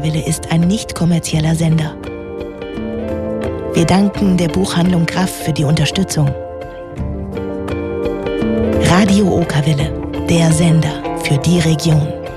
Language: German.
Okerwelle ist ein nicht kommerzieller Sender. Wir danken der Buchhandlung Graff für die Unterstützung. Radio Okerwelle, der Sender für die Region.